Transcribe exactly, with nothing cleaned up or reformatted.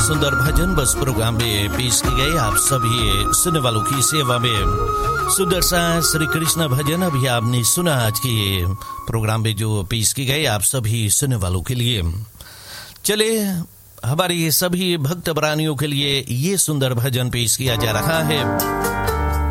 सुंदर भजन बस प्रोग्राम में पेश की गए आप सभी सुनने वालों की सेवा में सुंदर सा श्री कृष्ण भजन अभी आपने सुना। आज के प्रोग्राम में जो पेश की गए आप सभी सुनने वालों के लिए। चले हमारे सभी भक्त प्राणियों के लिए ये सुंदर भजन पेश किया जा रहा है।